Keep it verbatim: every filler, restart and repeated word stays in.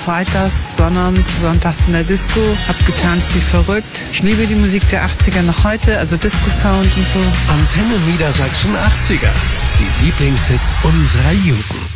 freitags, sondern sonntags in der Disco, hab getanzt wie verrückt. Ich liebe die Musik der achtziger noch heute, also Disco-Sound und so. Antenne Niedersachsen achtziger, die Lieblingshits unserer Jugend.